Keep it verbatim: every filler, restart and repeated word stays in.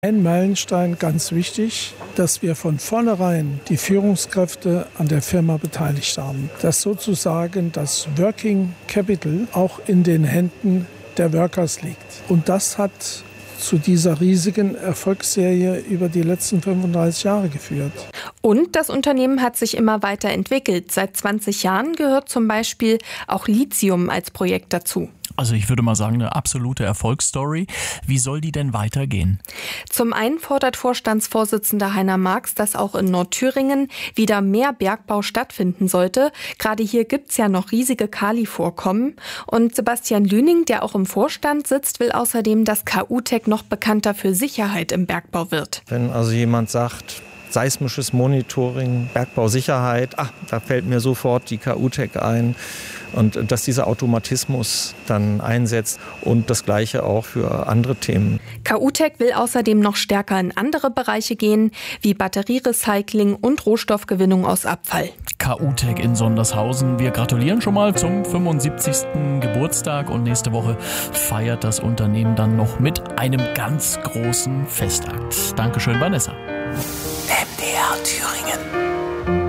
Ein Meilenstein, ganz wichtig, dass wir von vornherein die Führungskräfte an der Firma beteiligt haben. Dass sozusagen das Working Capital auch in den Händen der Workers liegt. Und das hat zu dieser riesigen Erfolgsserie über die letzten fünfunddreißig Jahre geführt. Und das Unternehmen hat sich immer weiterentwickelt. Seit zwanzig Jahren gehört zum Beispiel auch Lithium als Projekt dazu. Also ich würde mal sagen, eine absolute Erfolgsstory. Wie soll die denn weitergehen? Zum einen fordert Vorstandsvorsitzender Heiner Marx, dass auch in Nordthüringen wieder mehr Bergbau stattfinden sollte. Gerade hier gibt's ja noch riesige Kalivorkommen. Und Sebastian Lüning, der auch im Vorstand sitzt, will außerdem, dass K U-Tech noch bekannter für Sicherheit im Bergbau wird. Wenn also jemand sagt, seismisches Monitoring, Bergbausicherheit, ach, da fällt mir sofort die K U-Tech ein. Und dass dieser Automatismus dann einsetzt und das Gleiche auch für andere Themen. K U-Tech will außerdem noch stärker in andere Bereiche gehen, wie Batterierecycling und Rohstoffgewinnung aus Abfall. K U-Tech in Sondershausen. Wir gratulieren schon mal zum fünfundsiebzigsten Geburtstag und nächste Woche feiert das Unternehmen dann noch mit einem ganz großen Festakt. Dankeschön, Vanessa. M D R Thüringen.